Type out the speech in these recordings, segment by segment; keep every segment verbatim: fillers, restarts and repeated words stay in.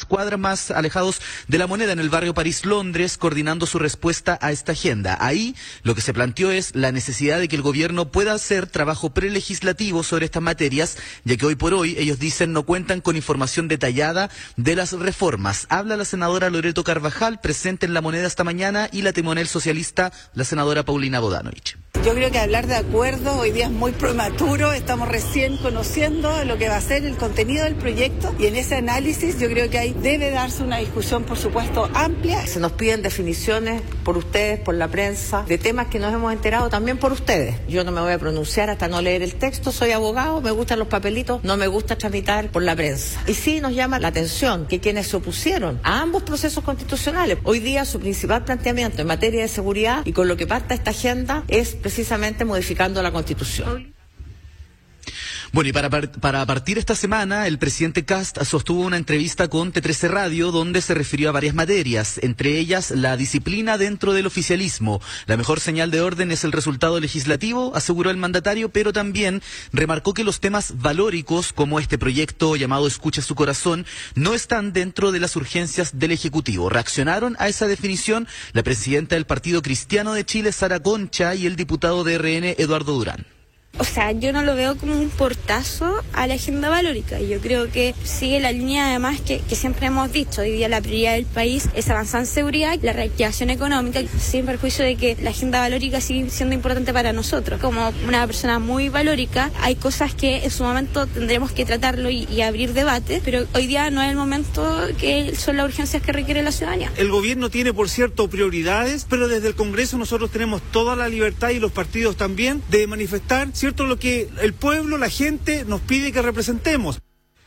cuadras más alejados de La Moneda, en el barrio París, Londres, coordinando su respuesta a esta agenda. Ahí lo que se planteó es la necesidad de que el gobierno pueda hacer trabajo prelegislativo sobre estas materias, ya que hoy por hoy, ellos dicen, no cuentan con información detallada de las reformas. Habla la senadora Loreto Carvajal, presente en La Moneda esta mañana, y la timonel socialista, la senadora Paulina Bodanovich. Yo creo que hablar de acuerdo hoy día es muy prematuro, estamos recién conociendo lo que va a ser el contenido del proyecto, y en ese análisis yo creo que ahí debe darse una discusión, por supuesto, amplia. Se nos piden definiciones por ustedes, por la prensa, de temas que nos hemos enterado también por ustedes. Yo no me voy a pronunciar hasta no leer el texto, soy abogado, me gustan los papelitos, no me gusta tramitar por la prensa. Y sí nos llama la atención que quienes se opusieron a ambos procesos constitucionales, hoy día su principal planteamiento en materia de seguridad y con lo que parta esta agenda es precisamente modificando la Constitución. Bueno, y para, para partir esta semana, el presidente Kast sostuvo una entrevista con T trece Radio donde se refirió a varias materias, entre ellas la disciplina dentro del oficialismo. La mejor señal de orden es el resultado legislativo, aseguró el mandatario, pero también remarcó que los temas valóricos, como este proyecto llamado Escucha su corazón, no están dentro de las urgencias del Ejecutivo. Reaccionaron a esa definición la presidenta del Partido Cristiano de Chile, Sara Concha, y el diputado de R N, Eduardo Durán. O sea, yo no lo veo como un portazo a la agenda valórica. Yo creo que sigue la línea, además, que, que siempre hemos dicho. Hoy día la prioridad del país es avanzar en seguridad, la reactivación económica, sin perjuicio de que la agenda valórica sigue siendo importante para nosotros. Como una persona muy valórica, hay cosas que en su momento tendremos que tratarlo y, y abrir debate, pero hoy día no es el momento que son las urgencias que requiere la ciudadanía. El gobierno tiene, por cierto, prioridades, pero desde el Congreso nosotros tenemos toda la libertad, y los partidos también, de manifestar, ¿cierto?, lo que el pueblo, la gente, nos pide que representemos.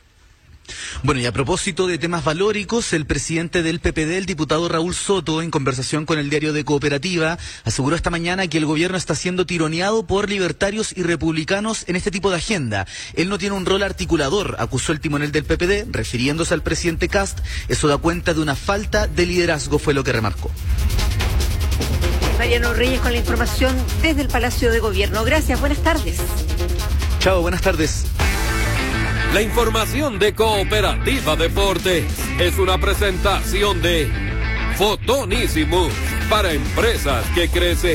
Bueno, y a propósito de temas valóricos, el presidente del P P D, el diputado Raúl Soto, en conversación con el diario de Cooperativa, aseguró esta mañana que el gobierno está siendo tironeado por libertarios y republicanos en este tipo de agenda. Él no tiene un rol articulador, acusó el timonel del P P D, refiriéndose al presidente Kast. Eso da cuenta de una falta de liderazgo, fue lo que remarcó. Mariano Reyes con la información desde el Palacio de Gobierno. Gracias, buenas tardes. Chao, buenas tardes. La información de Cooperativa Deportes es una presentación de Fotonísimos para empresas que crecen.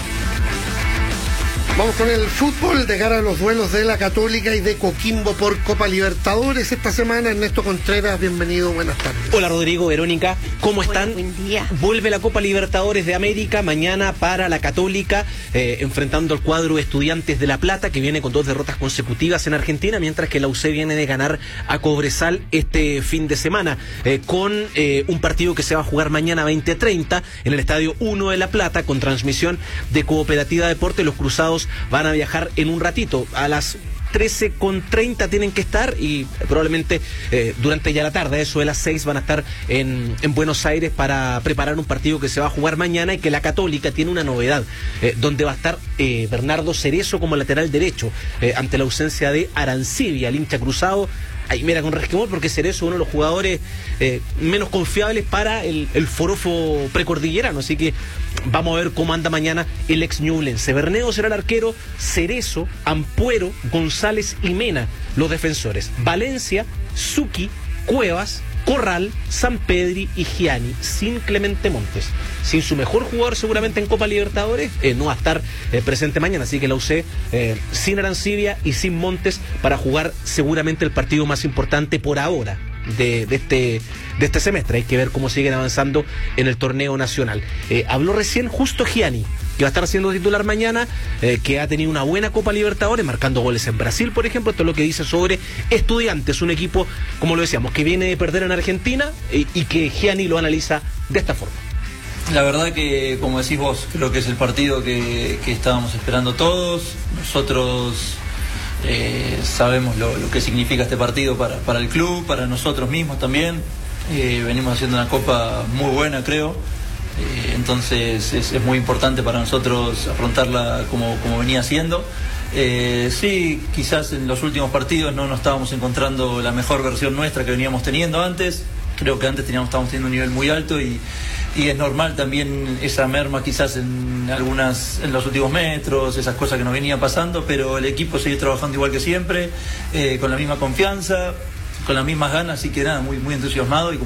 Vamos con el fútbol de cara a los duelos de la Católica y de Coquimbo por Copa Libertadores esta semana. Ernesto Contreras, bienvenido, buenas tardes. Hola Rodrigo, Verónica, ¿cómo están? Hola, buen día. Vuelve la Copa Libertadores de América mañana para la Católica, eh, enfrentando al cuadro Estudiantes de La Plata, que viene con dos derrotas consecutivas en Argentina, mientras que la U C viene de ganar a Cobresal este fin de semana, eh, con eh, un partido que se va a jugar mañana veinte treinta en el Estadio uno de La Plata, con transmisión de Cooperativa Deportes. Los cruzados van a viajar en un ratito, a las trece con treinta tienen que estar, y probablemente eh, durante ya la tarde, eso de las seis, van a estar en, en Buenos Aires para preparar un partido que se va a jugar mañana, y que la Católica tiene una novedad, eh, donde va a estar eh, Bernardo Cerezo como lateral derecho, eh, ante la ausencia de Arancibia, el hincha cruzado. Ahí mira con resquemor, porque Cerezo es uno de los jugadores eh, menos confiables para el, el forofo precordillerano, así que vamos a ver cómo anda mañana el ex ñublense. Berneo será el arquero, Cerezo, Ampuero, González y Mena los defensores. Valencia, Zucchi, Cuevas, Corral, Sampedri y Gianni, sin Clemente Montes. Sin su mejor jugador seguramente en Copa Libertadores, eh, no va a estar eh, presente mañana, así que la U C eh, sin Arancibia y sin Montes para jugar seguramente el partido más importante por ahora de, de, este, de este semestre. Hay que ver cómo siguen avanzando en el torneo nacional. Eh, habló recién justo Gianni, que va a estar siendo titular mañana, eh, que ha tenido una buena Copa Libertadores, marcando goles en Brasil, por ejemplo. Esto es lo que dice sobre Estudiantes, un equipo, como lo decíamos, que viene de perder en Argentina, eh, y que Gianni lo analiza de esta forma. La verdad que, como decís vos, creo que es el partido que, que estábamos esperando todos. Nosotros eh, sabemos lo, lo que significa este partido para, para el club, para nosotros mismos también. Eh, venimos haciendo una Copa muy buena, creo. Eh, entonces es, es muy importante para nosotros afrontarla como, como venía siendo. Eh, sí, quizás en los últimos partidos no nos estábamos encontrando la mejor versión nuestra que veníamos teniendo antes. Creo que antes teníamos, estábamos teniendo un nivel muy alto, y, y es normal también esa merma quizás en algunas, en los últimos metros, esas cosas que nos venían pasando, pero el equipo sigue trabajando igual que siempre, eh, con la misma confianza, con las mismas ganas, así que nada, muy, muy entusiasmado. Y